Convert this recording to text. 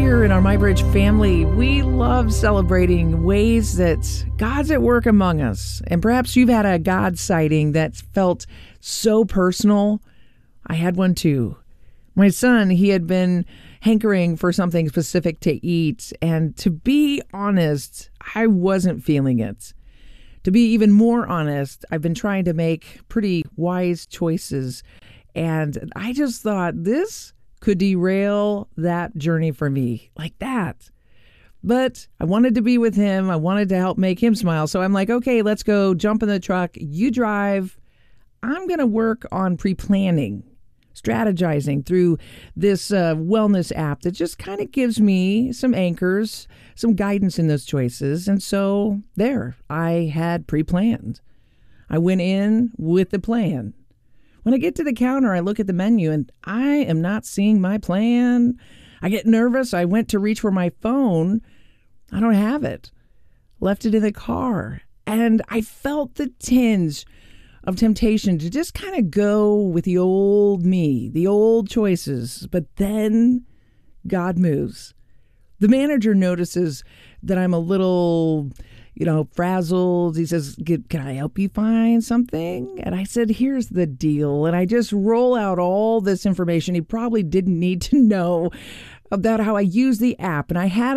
Here in our MyBridge family, we love celebrating ways that God's at work among us. And perhaps you've had a God sighting that felt so personal. I had one too. My son, he had been hankering for something specific to eat. And to be honest, I wasn't feeling it. To be even more honest, I've been trying to make pretty wise choices. And I just thought this could derail that journey for me like that. But I wanted to be with him. I wanted to help make him smile. So I'm like, okay, let's go jump in the truck. You drive. I'm going to work on pre-planning, strategizing through this wellness app that just kind of gives me some anchors, some guidance in those choices. And so there, I had pre-planned. I went in with the plan. When I get to the counter, I look at the menu and I am not seeing my plan. I get nervous. I went to reach for my phone. I don't have it. Left it in the car. And I felt the tinge of temptation to just kind of go with the old me, the old choices. But then God moves. The manager notices that I'm a little, frazzled. He says, can I help you find something? And I said, here's the deal. And I just roll out all this information he probably didn't need to know about how I use the app. And I had